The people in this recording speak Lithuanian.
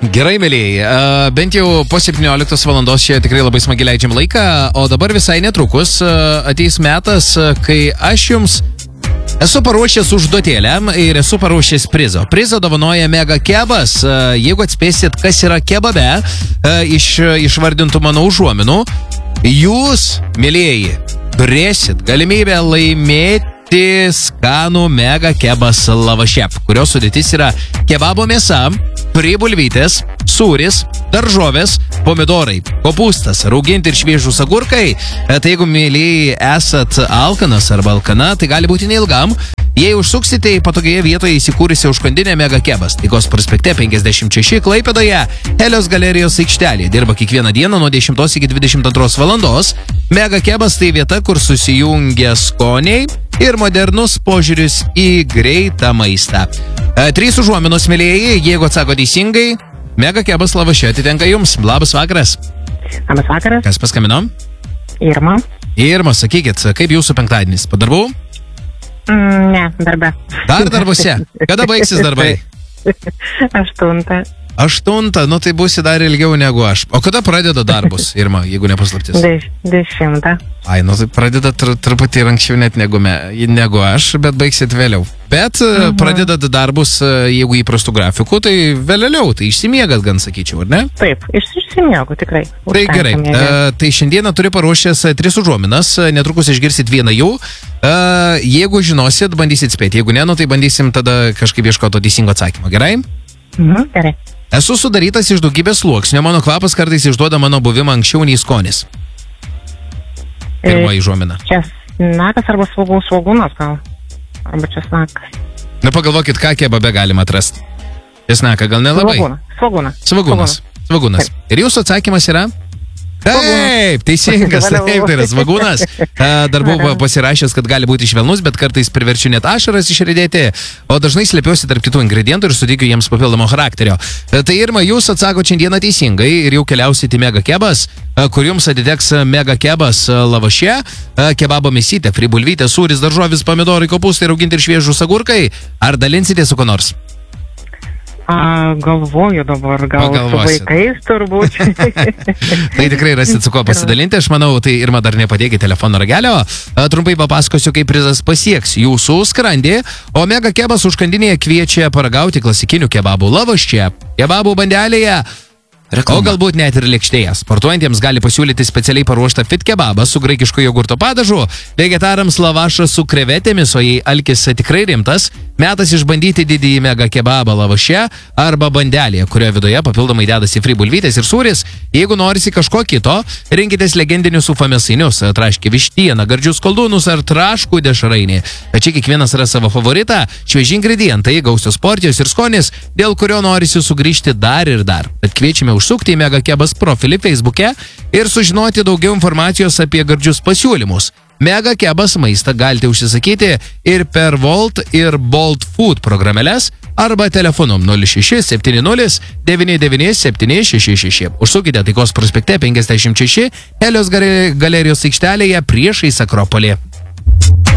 Gerai, mėlyjei, bent jau po 17 valandos čia tikrai labai smagi leidžiam laiką, o dabar visai netrukus ateis metas, kai aš jums esu paruošęs užduotėlę ir esu paruošęs prizo. Prizą dovanoja Mega Kebas. Jeigu atspėsit, kas yra kebabe, išvardintų mano užuominų, jūs, mėlyjei, turėsit galimybę laimėti skanų Mega Kebas lavašep, kurios sudėtis yra kebabo mėsa, prie bulvytės, sūris, daržovės, pomidorai, kopūstas, rauginti ir šviežūs agurkai. Tai jeigu, mėlyjei, esat alkanas arba alkana, tai gali būti neilgam. Jei užsuksite į patogioje vietoje įsikūrusią užkandinę Mega Kebas, Taikos prospekte 56 Klaipėdoje, Helios galerijos aikštelėje. Dirba kiekvieną dieną nuo 10 iki 22 valandos. Mega Kebas tai vieta, kur susijungia skoniai ir modernus požiūris į greitą maistą. 3 užuominos, mėlyjei, jeigu atsako teisingai, Mega Kebas lavaše atitenka jums. Labas vakaras. Labas vakaras. Kas paskambino? Irma. Irma, sakykit, kaip jūsų penktadienis? Po darbų? Ne, darbe. Dar darbuose? Kada baigsis darbai? 8. 8, nu tai būsi dar ilgiau negu aš. O kada pradeda darbus, Irma, jeigu nepaslaptis? 10. Ai, nu tai pradeda truputį anksčiau net negu aš, bet baigsit vėliau. Bet pradedat darbus, jeigu įprastų grafikų, tai vėliau, tai išsimiegat, gan sakyčiau, ar ne? Taip, išsimiegu tikrai. Tai gerai, tai šiandieną turiu paruošęs 3 užuominas, netrukus išgirsit vieną jų. Jeigu žinosit, bandysit spėti, jeigu ne, nu tai bandysim tada kažkaip ieškoti to teisingo atsakymo, gerai? Gerai. Esu sudarytas iš daugybės sluoksnių, mano kvapas kartais išduoda mano buvimą anksčiau nei skonis. Pirmoji užuomina. Česnakas arba svogūnas gal. Arba česnakas. Na pagalvokit, ką kebabe galima atrasti. Česnaką gal nelabai. Svogūnas. Ir jūsų atsakymas yra? Taip, teisingas, taip, tai yra svogūnas. Dar buvau pasirašęs, kad gali būti švelnus, bet kartais priverčiu net ašaras išridėti, o dažnai slepiuosi tarp kitų ingredientų ir suteikiu jiems papildomo charakterio. Tai Irma, jūs atsako šiandieną teisingai ir jau keliausite į Mega Kebas, kur jums atiteks Mega Kebas lavaše, kebabo mėsytė, fri bulvytė, sūris, daržovis, pomidorai, kopūstai, rauginti ir šviežūs agurkai. Ar dalinsite su ko nors? Galvoju dabar, gal su vaikais turbūt. Tai tikrai rasit su ko pasidalinti, aš manau, tai Irma dar nepadėkit telefono ragelio. Trumpai papasakosiu, kaip prizas pasieks jūsų skrandį, o Mega Kebas užkandinėje kviečia paragauti klasikinių kebabų lavaše, kebabų bandelėje, o galbūt net ir lėkštėje. Sportuojantiems gali pasiūlyti specialiai paruoštą fit kebabą su graikišku jogurto padažu, vegetarams lavašą su krevetėmis, o jei alkis tikrai rimtas, metas išbandyti didįjį Mega Kebabą lavaše arba bandelėje, kurioje viduje papildomai dedasi fri bulvytės ir sūris. Jeigu norisi kažko kito, rinkitės legendinius ufa mėsainius, traškį vištieną, gardžius koldūnus ar traškų dešrainį. Tačiau kiekvienas yra savo favoritą, švieži ingredientai, gausios porcijos ir skonis, dėl kurio norisi sugrįžti dar ir dar. Bet kviečiame užsukti į Mega Kebas profilį Facebook'e ir sužinoti daugiau informacijos apie gardžius pasiūlymus. Mega Kebas maistą galite užsisakyti ir per Volt ir Bolt Food programėles arba telefonu 0670 99 766. Užsukite Taikos prospekte 56 Helios galerijos aikštelėje priešais Akropolį.